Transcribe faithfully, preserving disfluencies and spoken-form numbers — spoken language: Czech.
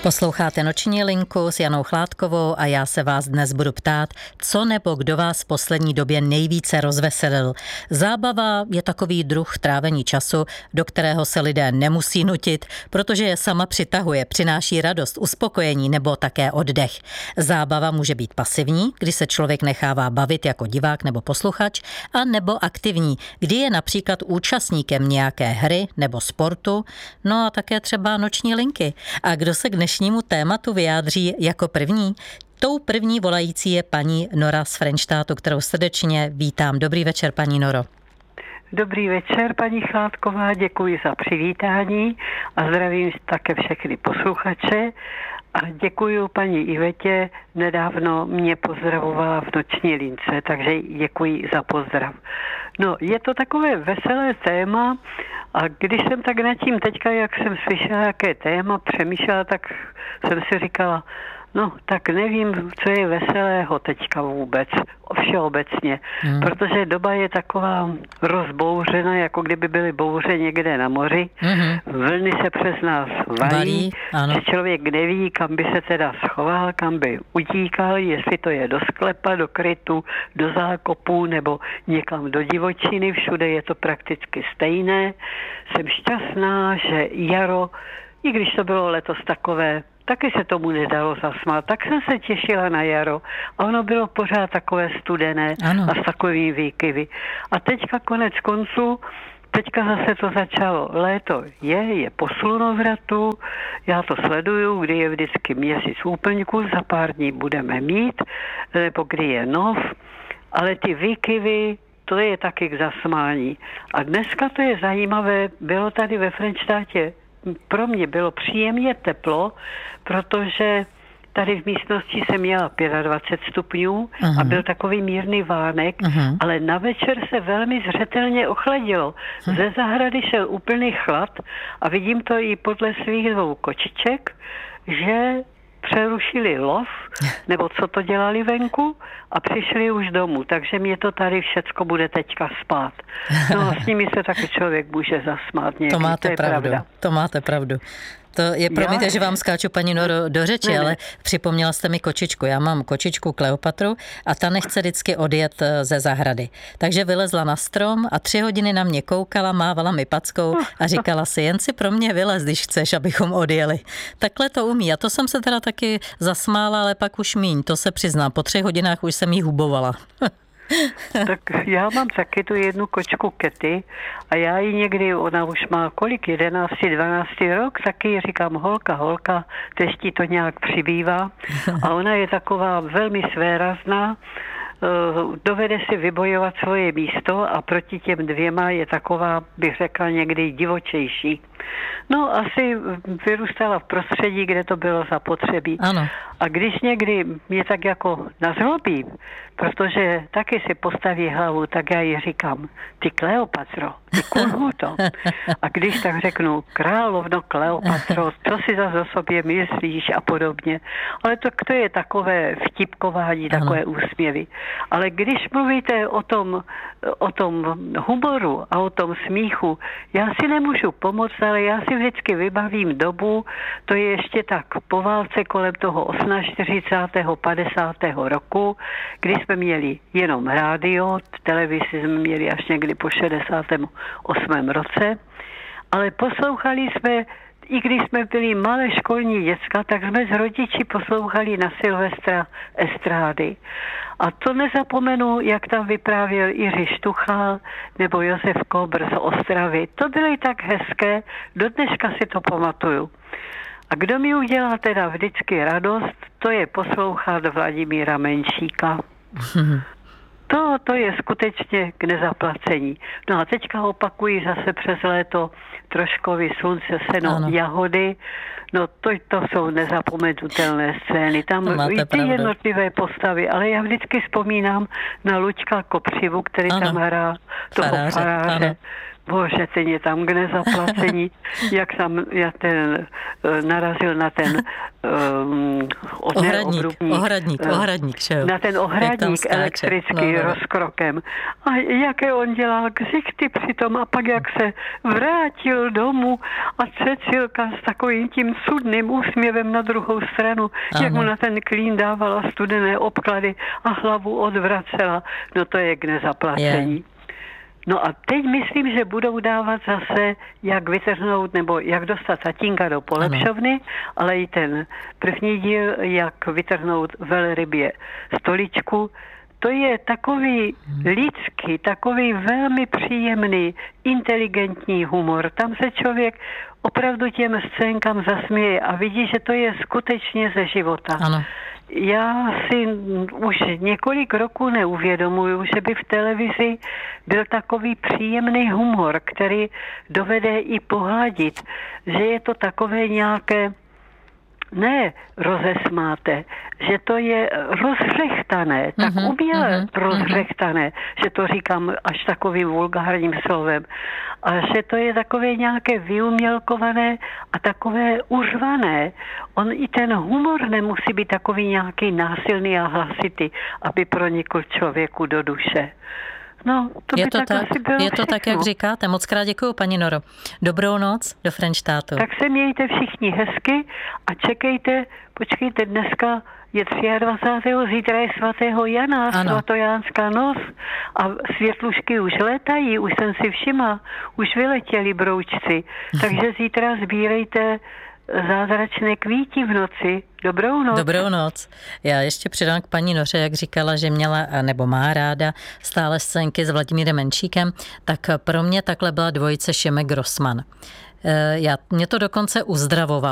Posloucháte Noční linku s Janou Chládkovou a já se vás dnes budu ptát, co nebo kdo vás v poslední době nejvíce rozveselil. Zábava je takový druh trávení času, do kterého se lidé nemusí nutit, protože je sama přitahuje, přináší radost, uspokojení nebo také oddech. Zábava může být pasivní, kdy se člověk nechává bavit jako divák nebo posluchač, a nebo aktivní, kdy je například účastníkem nějaké hry nebo sportu, no a také třeba noční linky. A kdo se k dnešnímu tématu vyjádří jako první? Tou první volající je paní Nora z Frenštátu, kterou srdečně vítám. Dobrý večer, paní Noro. Dobrý večer, paní Chládková, děkuji za přivítání a zdravím také všechny posluchače. A děkuji paní Ivetě, nedávno mě pozdravovala v noční lince, takže děkuji za pozdrav. No, je to takové veselé téma a když jsem tak nad tím teďka, jak jsem slyšela, jaké téma, přemýšlela, tak jsem si říkala, no, tak nevím, co je veselého teďka vůbec, všeobecně, hmm. protože doba je taková rozbouřena, jako kdyby byly bouře někde na moři. Hmm. Vlny se přes nás valí, že člověk neví, kam by se teda schoval, kam by utíkal, jestli to je do sklepa, do krytu, do zákopu nebo někam do divočiny, všude je to prakticky stejné. Jsem šťastná, že jaro, i když to bylo letos takové, taky se tomu nedalo zasmát. Tak jsem se těšila na jaro a ono bylo pořád takové studené ano. a s takovými výkyvy. A teďka konec konců, teďka zase to začalo. Léto je, je po slunovratu, já to sleduju, kdy je vždycky měsíc úplňku, za pár dní budeme mít, nebo kdy je nov, ale ty výkyvy, to je taky k zasmání. A dneska to je zajímavé, bylo tady ve Frenštátě, pro mě bylo příjemně teplo, protože tady v místnosti jsem měla dvacet pět stupňů uh-huh. a byl takový mírný vánek, uh-huh. ale na večer se velmi zřetelně ochladilo. Uh-huh. Ze zahrady šel úplný chlad a vidím to i podle svých dvou kočiček, že přerušili lov, nebo co to dělali venku a přišli už domů, takže mě to tady všecko bude teďka spát. No a s nimi se taky člověk může zasmát někdy, to máte to je pravdu, pravda. To máte pravdu. To je, promiňte, já? že vám skáču, paní Noro, do řeči, ne, ne. ale připomněla jste mi kočičku. Já mám kočičku Kleopatru a ta nechce vždycky odjet ze zahrady. Takže vylezla na strom a tři hodiny na mě koukala, mávala mi packou a říkala si, jen si pro mě vylez, když chceš, abychom odjeli. Takhle to umí. A to jsem se teda taky zasmála, ale pak už míň, to se přiznám. Po třech hodinách už jsem jí hubovala. Tak já mám taky tu jednu kočku Kety a já ji někdy, ona už má kolik, jedenácti, dvanácti rok, taky ji říkám holka, holka, teď ti to nějak přibývá a ona je taková velmi svérazná, dovede si vybojovat svoje místo a proti těm dvěma je taková, bych řekla, někdy divočejší. No, asi vyrůstala v prostředí, kde to bylo zapotřebí. Ano. A když někdy mě tak jako nazlobí, protože taky si postaví hlavu, tak já jí říkám, ty Kleopatro, ty kurhuto. A když tak řeknu, královno Kleopatro, co si zase o sobě myslíš a podobně. Ale to, to je takové vtipkování, takové ano. úsměvy. Ale když mluvíte o tom, o tom humoru a o tom smíchu, já si nemůžu pomoct, ale já si vždycky vybavím dobu, to je ještě tak po válce kolem toho čtyřicátého osmého padesátého roku, kdy jsme měli jenom rádio, televizi jsme měli až někdy po šedesátém osmém roce, ale poslouchali jsme, i když jsme byli malé školní děcka, tak jsme s rodiči poslouchali na Silvestra estrády. A to nezapomenu, jak tam vyprávěl Jiří Štuchal nebo Josef Kobr z Ostravy. To byly tak hezké, do dneška si to pamatuju. A kdo mi udělá teda vždycky radost, to je poslouchat Vladimíra Menšíka. To, to je skutečně k nezaplacení. No a teďka opakuji zase přes léto Troškovy slunce, seno, ano. jahody. No to, to jsou nezapomenutelné scény. Tam i ty pravdu. jednotlivé postavy, ale já vždycky vzpomínám na Luďka Kopřivu, který ano. tam hrál toho faráře. Bože, ten je tam k nezaplacení, jak jsem já ten, narazil na ten um, ohradník, ohradník, uh, ohradník, že jo? Na ten ohradník elektrický no, no. rozkrokem. A jaké on dělal ksichty přitom a pak jak se vrátil domů a Cecilka s takovým tím sudným úsměvem na druhou stranu, ano. jak mu na ten klín dávala studené obklady a hlavu odvracela. No to je k nezaplacení. Je. No a teď myslím, že budou dávat zase, jak vytrhnout, nebo jak dostat tatínka do polepšovny, ano. ale i ten první díl, jak vytrhnout velrybě stoličku. To je takový lidský, takový velmi příjemný, inteligentní humor. Tam se člověk opravdu těm scénkám zasměje a vidí, že to je skutečně ze života. Ano. Já si už několik roků neuvědomuju, že by v televizi byl takový příjemný humor, který dovede i pohladit, že je to takové nějaké, ne rozesmáte, že to je rozřechtané, tak uh-huh, uměle uh-huh, rozřechtané, uh-huh. že to říkám až takovým vulgárním slovem. A že to je takové nějaké vyumělkované a takové uřvané. On i ten humor nemusí být takový nějaký násilný a hlasitý, aby pronikl člověku do duše. No, to je by to tak, tak, asi bylo je to všechno. tak, jak říkáte. Moc krát děkuju, paní Noro. Dobrou noc do Frenštátu. Tak se mějte všichni hezky a čekejte, počkejte, dneska je dvacátého třetího zítra je svatého Jana, ano. svatojánská noc a světlušky už letají, už jsem si všimla, už vyletěli broučci, takže zítra sbírejte zázračné kvíti v noci. Dobrou noc. Dobrou noc. Já ještě přidám k paní Noře, jak říkala, že měla nebo má ráda stále scénky s Vladimírem Menšíkem, tak pro mě takhle byla dvojice Šimek Grossman. Já, mě to dokonce uzdravovalo.